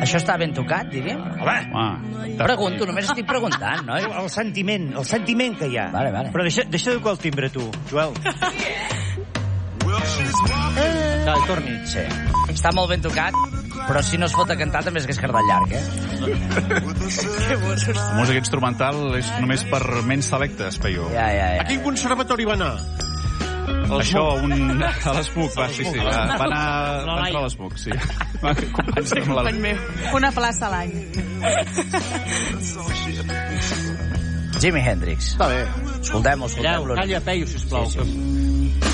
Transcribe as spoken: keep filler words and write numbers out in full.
Això està ben tocat, diríem? Home, Ah. Pregunto, només estic preguntant, no? el sentiment, el sentiment que hi ha. Vale, vale. Però deixa, deixa de tocar el timbre, tu, Joel. Dai, torni. Sí. Està molt ben tocat, però si no es fot a cantar també és que és cardat llarg, eh? La música instrumental és només per ments selectes, Peyu. Ja, ja, A ja. quin conservatori va anar? Això, un... a l'Esmuc, va, sí, sí. Va, va anar va entrar a l'Esmuc, sí. Va compensar amb la... Una plaça a l'any. Jimi Hendrix. Està bé. Escoltem-ho, Calleu, escoltem-lo. calla, Peyu, sisplau. Sí, sí. Que